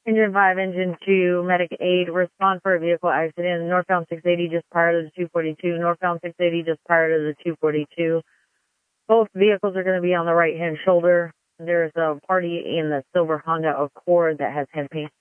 Engine 5, Engine 2, Medic 8, respond for a vehicle accident. Northbound 680 just prior to the 242. Northbound 680 just prior to the 242. Both vehicles are going to be on the right-hand shoulder. There's a party in the silver Honda Accord that has head paint